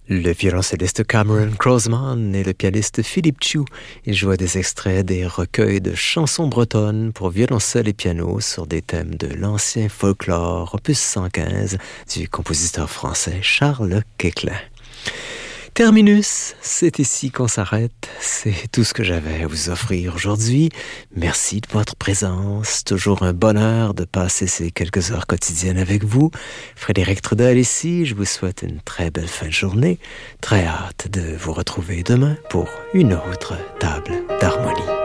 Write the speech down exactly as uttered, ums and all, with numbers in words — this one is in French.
Le violoncelliste Cameron Crossman et le pianiste Philippe Chu, ils jouaient des extraits des recueils de chansons bretonnes pour violoncelle et piano sur des thèmes de l'ancien folklore, opus cent quinze, du compositeur français Charles Quéclin. Terminus, c'est ici qu'on s'arrête. C'est tout ce que j'avais à vous offrir aujourd'hui. Merci de votre présence. Toujours un bonheur de passer ces quelques heures quotidiennes avec vous. Frédéric Trudel ici. Je vous souhaite une très belle fin de journée. Très hâte de vous retrouver demain pour une autre table d'harmonie.